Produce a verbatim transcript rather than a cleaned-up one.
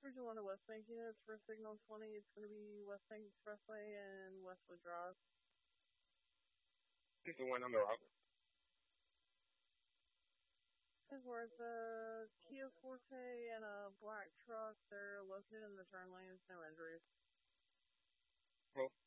Bridge one to West Bank units for signal twenty. It's going to be West Bank Expressway and Westwood Drive. This is the one on the route. This is where it's a Kia Forte and a black truck. They're located in the turn lanes. No injuries. Cool.